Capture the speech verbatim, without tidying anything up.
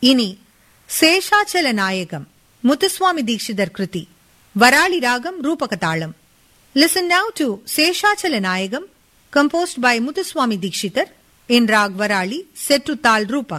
இனி சேஷாச்சல நாயகம் முத்துசுவாமி தீட்சிதர் கிருதி வராளி ராகம் ரூபக தாளம். Listen now to Seshachala Nayagam composed by Muthuswami Dikshitar in Rag Varali set to Tal Rupak.